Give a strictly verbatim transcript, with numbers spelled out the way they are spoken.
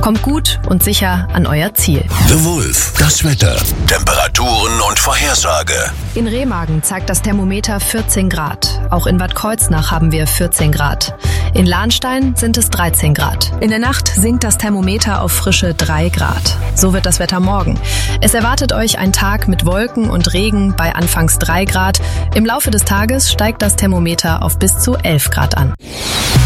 Kommt gut und sicher an euer Ziel. The Wolf, das Wetter, Temperaturen und Vorhersage. In Remagen zeigt das Thermometer vierzehn Grad. Auch in Bad Kreuznach haben wir vierzehn Grad. In Lahnstein sind es dreizehn Grad. In der Nacht sinkt das Thermometer auf frische drei Grad. So wird das Wetter morgen. Es erwartet euch ein Tag mit Wolken und Regen bei anfangs drei Grad. Im Laufe des Tages steigt das Thermometer auf bis zu elf Grad an.